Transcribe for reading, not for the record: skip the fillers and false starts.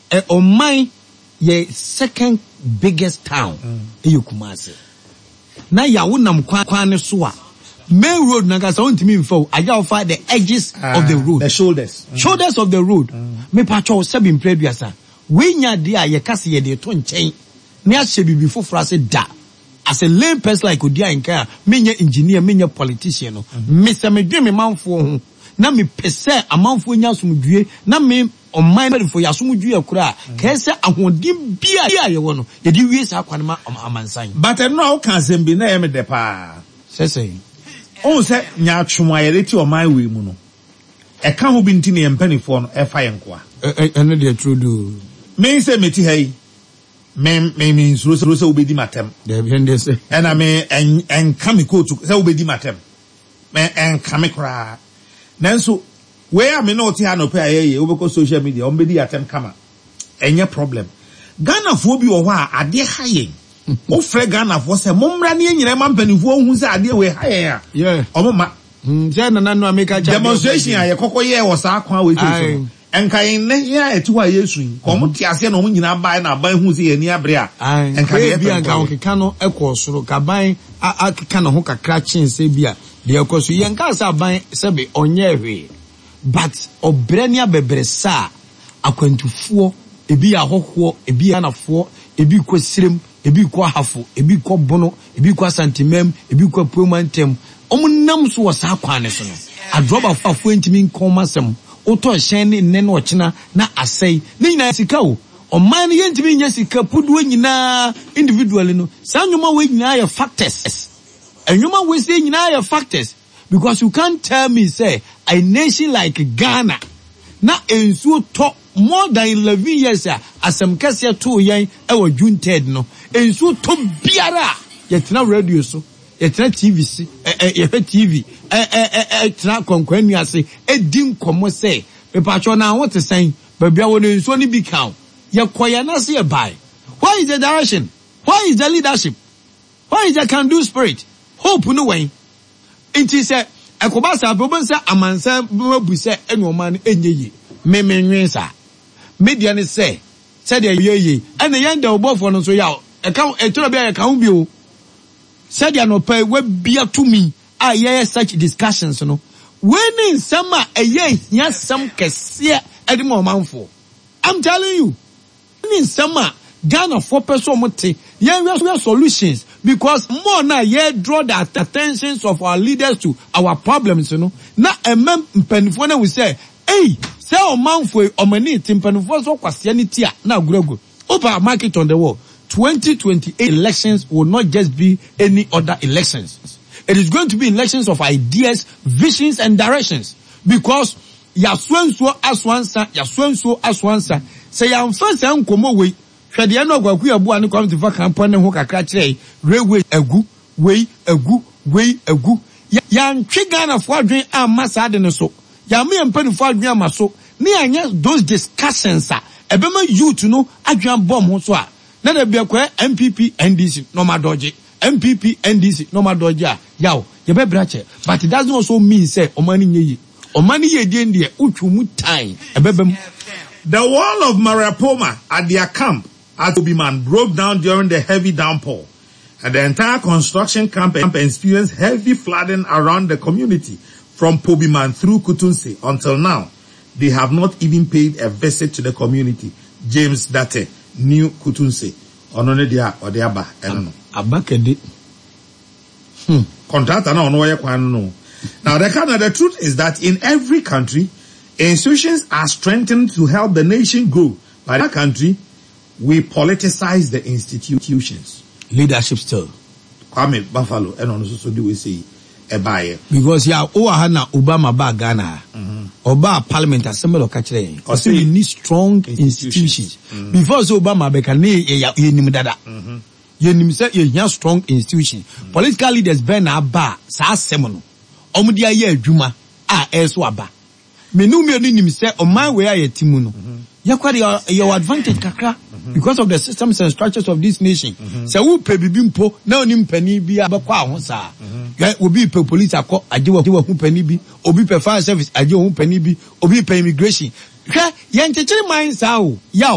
Omai ye second biggest town e Kumasi. Na ya wonam kwan so a main road na kasa ontimi mfo aja ofa the edges of the road, the shoulders of the road. Me pacho sebi mpleduasa we nya de a ye kase ye de to nchen na ahye bibi foforo ase da as a lame person like Odia Nka me nya engineer me nya politician no me se me dwe me manfo ho na me pese amanfo nya asomdue na me Omai for Yasumuju Yakura, Kesa, and won't be a year ye do use a quanama amansan. But I know can't be named the pa. Say, oh, say, Nyachuma, or my women. A can't be tinny and penny for a fire and qua. And the true do. May say, Mitty, hey, may means Russo be dimatem. And I may and come go to so be dimatem. And come cry. Nanso. Where I may not no pay over social media, onbedi attempt kama. Any problem. Ghana phobia or why are they high? O Fred Ghana for some momrani in your company for who's idea we higher. Yeah. Oh, ma. Nano make a demonstration. I cocoa was our quan with you. And kind yeah, 2 years. Come to Asian woman in a buy now by who's here near Bria. And Cano equals so Kabai I can hook a catching Sabia. The Okosu Yankasa by Sabi on Yerry. But Obrenia bebresa akwantufuo ebi ahoho ebi anafo ebi kwasirim ebi kwa hafo ebi kwa bono ebi kwa santimem ebi kwa promantem omunam so wasa kwane so no adroba fafo ntimi nkomasem oto hyen ne nne no ochina na asai ne nyina sika o oman ye ntimi nya sika puduo nyina individually no sanwuma we nyina ya factors enwuma we say nyina ya factors. Because you can't tell me, say, a nation like Ghana, na ensuo to more than 11 years, as some Cassia 2 young, our June 3rd, no, ensuo to biara, yet now radio so, yet not TV, TV, tra conquenia say, dim como say, the patron now what to say, but be able to only be count. Your koyana say by. Why is the direction? Why is the leadership? Why is the can do spirit? Hope no way. Inti se ekobasa bobo se amansa babu se enwoman enyeyi memenwensa media ne se de yeyi ene yanda obofo no so ya eka etoro bia eka hu bi o se de no pay we bia to me a such discussions no when in sama eye hia sam kese edimo manfo. I'm telling you when in sama Ghana for person mote we have solutions because more now draw the attentions of our leaders to our problems, you know. Now a man penifone we say, hey, say o man for o mani timpenifo so kwasianity a na grogo. Open market on the wall. 2028 elections will not just be any other elections. It is going to be elections of ideas, visions and directions because ya swenso aswansa, ya swenso aswansa. Say ya mfansa nkomo we Shadi ano kwa kuya buwa ni kwa mtifa kampane huka kachire railway egu, way egu. Ya nchigana fwadrin masa adene so. Ya miye mpeni fwadrin maso. Ni anya those discussions ebema youth no adwan bom so a. Nade biya kwe MPP NDC no madoje. MPP NDC no madoje yao. Yebe brache. But it doesn't also mean say omani nyeye. Omani ye diye uchumu time. Ebebem. The wall of Mariapoma at their camp at Obiman broke down during the heavy downpour, and the entire construction camp experienced heavy flooding around the community from Pobiman through Kutunse. Until now, they have not even paid a visit to the community. James Date, New Kutunse. Ononedia Odeaba, I don't know. Abakedi. Contractor no no. Now the truth is that in every country, institutions are strengthened to help the nation grow. By that country, we politicize the institutions. Leadership still. Kwame Buffalo, and also do we say a buyer. Because Hana Obama ba Ghana. Oba Parliament Assembly of Kachre. Also, you need strong institutions. Before Obama bekane yenimdada. Yenimse ye strong institution. Political leaders ben aba sa semono. Omudia ye adwuma eso aba. Menu me ni nim se o man we aye timu no yakwade your advantage kakra because of the systems and structures of this nation. So who pay bibimpo na onim pani bi abakwa ho sa obi pe police akọ ajewa hu pani bi obi pe fire service ajewa hu pani bi obi pe immigration hwe ye nchechiri man sa o ya